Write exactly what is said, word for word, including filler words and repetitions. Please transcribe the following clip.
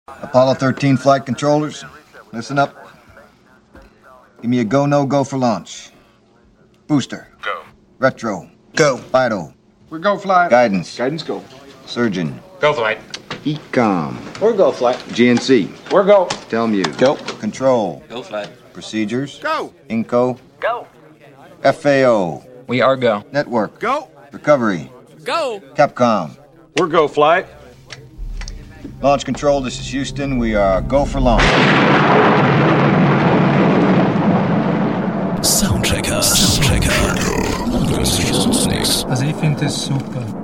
Apollo thirteen flight controllers, listen up. Give me a go, no go for launch. Booster. Go. Retro. Go. Vital. We're go flight. Guidance. Guidance go. Surgeon. Go flight. Ecom. We're go flight. G N C. We're go. Telmute. Go. Control. Go flight. Procedures. Go. Inco. Go. F A O. We are go. Network. Go. Recovery. Go. Capcom. We're go flight. Launch control, this is Houston. We are go for launch. Soundchecker. Soundchecker. Also ich finde es super.